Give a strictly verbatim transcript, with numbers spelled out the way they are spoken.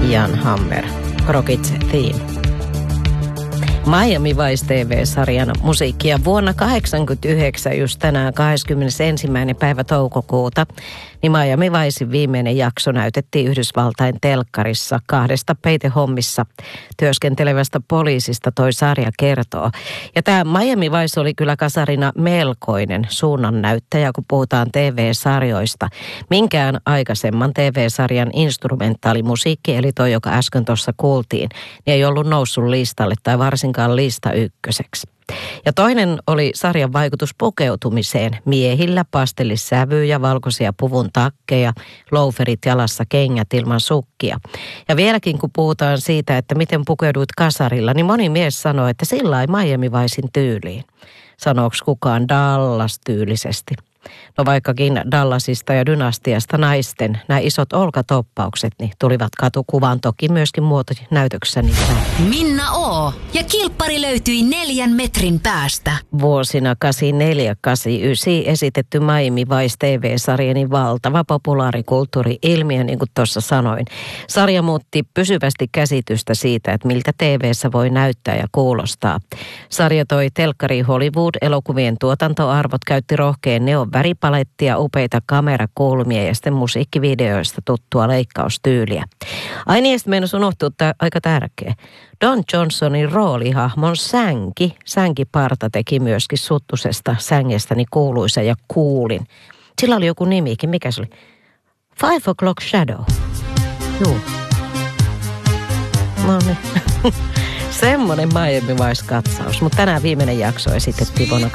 Jan Hammer, Rockets Theme. Miami Vice T V-sarjan musiikkia vuonna kahdeksankymmentäyhdeksän, just tänään kahdeskymmenesensimmäinen päivä toukokuuta, niin Miami Vicein viimeinen jakso näytettiin Yhdysvaltain telkkarissa kahdesta peitehommissa työskentelevästä poliisista toi sarja kertoo. Ja tämä Miami Vice oli kyllä kasarina melkoinen suunnannäyttäjä, kun puhutaan T V-sarjoista. Minkään aikaisemman T V-sarjan instrumentaalimusiikki, eli toi, joka äsken tuossa kuultiin, niin ei ollut noussut listalle tai varsinkaan lista ykköseksi. Ja toinen oli sarjan vaikutus pukeutumiseen. Miehillä pastellissävyjä, valkoisia puvun takkeja, loaferit jalassa, kengät ilman sukkia. Ja vieläkin kun puhutaan siitä, että miten pukeuduit kasarilla, niin moni mies sanoo, että sillä lailla Miami Vicen tyyliin. Sanooks kukaan Dallas-tyylisesti? No vaikkakin Dallasista ja Dynastiasta naisten, nämä isot olkatoppaukset, niin tulivat katukuvaan toki myöskin muotonäytöksessä niitä. Minna O. ja kilppari löytyi neljän metrin päästä. Vuosina kahdeksankymmentäneljä kahdeksankymmentäyhdeksän esitetty Miami Vice T V-sarja, niin valtava populaarikulttuuri-ilmiö, niin kuin tuossa sanoin. Sarja muutti pysyvästi käsitystä siitä, että miltä T V:ssä voi näyttää ja kuulostaa. Sarja toi telkkari Hollywood-elokuvien tuotantoarvot, käytti rohkean neon väripalettia, upeita kamerakulmia ja sitten musiikkivideoista tuttua leikkaustyyliä. Ai niin, sitten meinas unohtuu tämä aika tärkeä. Don Johnsonin roolihahmon Sänki, Sänkiparta teki myöskin Suttusesta sängestäni kuuluisa ja kuulin. Sillä oli joku nimikin, mikä se oli? Five O'Clock Shadow. Juu. No niin. Semmoinen Miami Vice-katsaus, mutta tänään viimeinen jakso esitettiin vuonna